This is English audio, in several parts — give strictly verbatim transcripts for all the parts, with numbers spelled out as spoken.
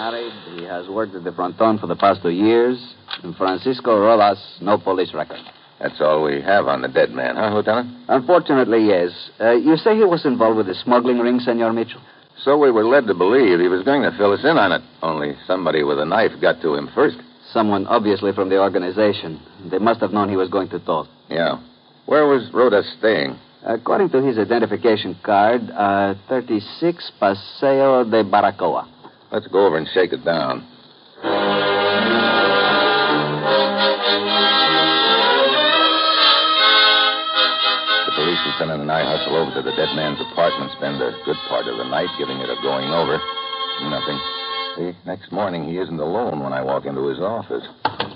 married. He has worked at the Fronton for the past two years. And Francisco Rodas, no police record. That's all we have on the dead man, huh, Lieutenant? Unfortunately, yes. Uh, you say he was involved with the smuggling ring, Senor Mitchell? So we were led to believe he was going to fill us in on it. Only somebody with a knife got to him first. Someone obviously from the organization. They must have known he was going to talk. Yeah. Where was Rodas staying? According to his identification card, uh, thirty-six Paseo de Baracoa. Let's go over and shake it down. The police lieutenant and I hustle over to the dead man's apartment, spend a good part of the night giving it a going over. Nothing. The next morning, he isn't alone when I walk into his office.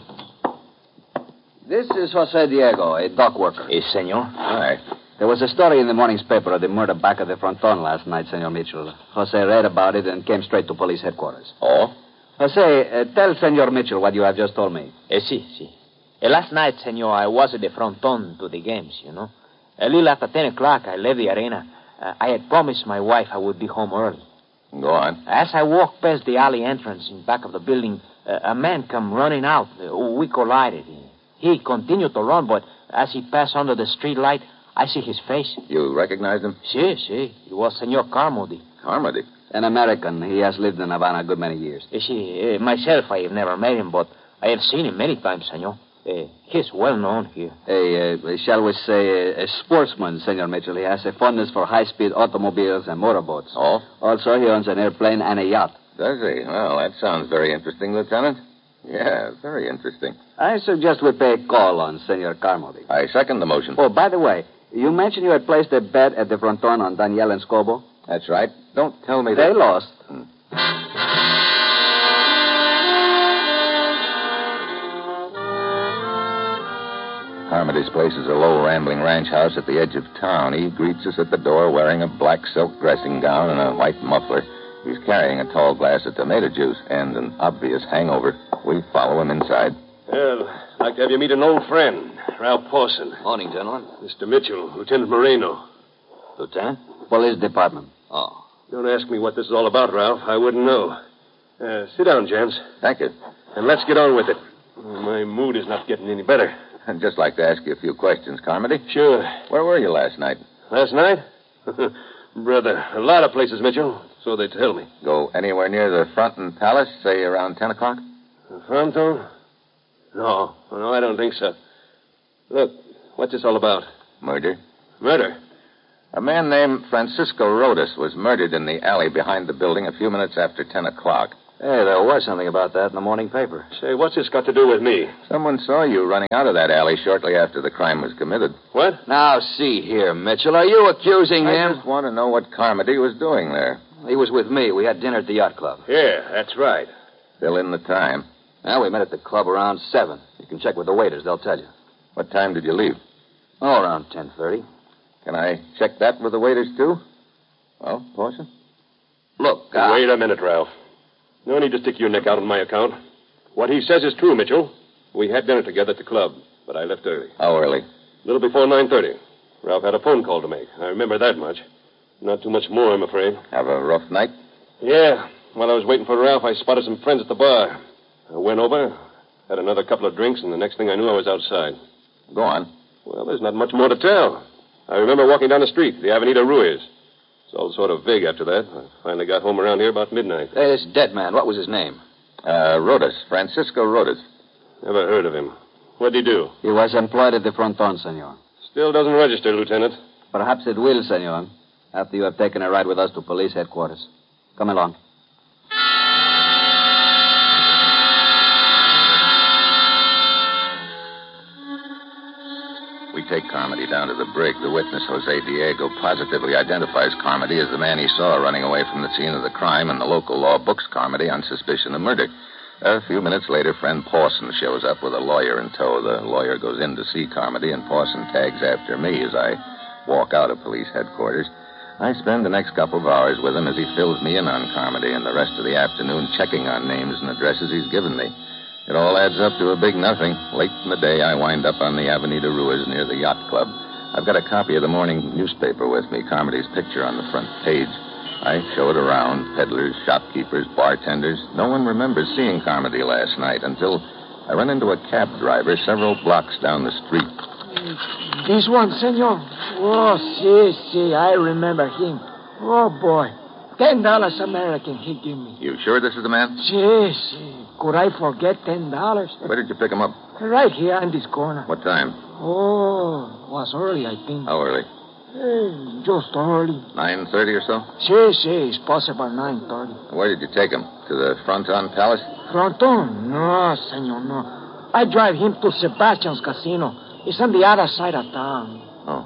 This is Jose Diego, a dock worker. Yes, senor. Hi. There was a story in the morning's paper of the murder back at the Fronton last night, Senor Mitchell. Jose read about it and came straight to police headquarters. Oh? Jose, uh, tell Senor Mitchell what you have just told me. Eh, si, si. Eh, last night, senor, I was at the Fronton to the games, you know. A little after ten o'clock, I left the arena. Uh, I had promised my wife I would be home early. Go on. As I walked past the alley entrance in back of the building, uh, a man come running out. Uh, we collided. He continued to run, but as he passed under the street light, I see his face. You recognized him? Si, si. It was Senor Carmody. Carmody? An American. He has lived in Havana a good many years. You see, uh, myself, I have never met him, but I have seen him many times, senor. Uh, he's well known here. A, uh, shall we say, a, a sportsman, Senor Mitchell. He has a fondness for high-speed automobiles and motorboats. Oh? Also, he owns an airplane and a yacht. Does he? Well, that sounds very interesting, Lieutenant. Yeah, very interesting. I suggest we pay a call on Senor Carmody. I second the motion. Oh, by the way, you mentioned you had placed a bet at the Fronton on Daniel and Scobo? That's right. Don't tell me they that... They lost. Hmm. Carmody's place is a low, rambling ranch house at the edge of town. He greets us at the door wearing a black silk dressing gown and a white muffler. He's carrying a tall glass of tomato juice and an obvious hangover. We follow him inside. Well, I'd like to have you meet an old friend, Ralph Pawson. Morning, gentlemen. Mister Mitchell, Lieutenant Moreno. Lieutenant? Police Department. Oh. Don't ask me what this is all about, Ralph. I wouldn't know. Uh, sit down, gents. Thank you. And let's get on with it. My mood is not getting any better. I'd just like to ask you a few questions, Carmody. Sure. Where were you last night? Last night? Brother, a lot of places, Mitchell. So they tell me. Go anywhere near the Fronton Palace, say around ten o'clock? The Fronton? No. No, I don't think so. Look, what's this all about? Murder. Murder? A man named Francisco Rodas was murdered in the alley behind the building a few minutes after ten o'clock. Hey, there was something about that in the morning paper. Say, what's this got to do with me? Someone saw you running out of that alley shortly after the crime was committed. What? Now, see here, Mitchell. Are you accusing I him? just want to know what Carmody was doing there. He was with me. We had dinner at the yacht club. Yeah, that's right. Fill in the time. Well, we met at the club around seven. You can check with the waiters. They'll tell you. What time did you leave? Oh, around ten thirty. Can I check that with the waiters, too? Well, Pawson? Look, uh... Wait a minute, Ralph. No need to stick your neck out on my account. What he says is true, Mitchell. We had dinner together at the club, but I left early. How early? A little before nine thirty. Ralph had a phone call to make. I remember that much. Not too much more, I'm afraid. Have a rough night? Yeah. While I was waiting for Ralph, I spotted some friends at the bar. I went over, had another couple of drinks, and the next thing I knew, I was outside. Go on. Well, there's not much more to tell. I remember walking down the street, the Avenida Ruiz. It's all sort of vague after that. I finally got home around here about midnight. Hey, this dead man, what was his name? Uh, Rodas. Francisco Rodas. Never heard of him. What'd he do? He was employed at the Fronton, senor. Still doesn't register, Lieutenant. Perhaps it will, senor, after you have taken a ride with us to police headquarters. Come along. We take Carmody down to the brig. The witness, Jose Diego, positively identifies Carmody as the man he saw running away from the scene of the crime, and the local law books Carmody on suspicion of murder. A few minutes later, friend Pawson shows up with a lawyer in tow. The lawyer goes in to see Carmody, and Pawson tags after me as I walk out of police headquarters. I spend the next couple of hours with him as he fills me in on Carmody, and the rest of the afternoon checking on names and addresses he's given me. It all adds up to a big nothing. Late in the day, I wind up on the Avenida Ruiz near the yacht club. I've got a copy of the morning newspaper with me, Carmody's picture on the front page. I showed around peddlers, shopkeepers, bartenders. No one remembers seeing Carmody last night until I run into a cab driver several blocks down the street. This one, senor? Oh, si, si, I remember him. Oh, boy. Ten dollars American he gave me. You sure this is the man? Si, si. Could I forget ten dollars? Where did you pick him up? Right here in this corner. What time? Oh, was early, I think. How early? Eh, just early. nine thirty or so? Si, si, it's possible nine thirty. Where did you take him? To the Fronton Palace? Fronton? No, senor, no. I drive him to Sebastian's casino. It's on the other side of town.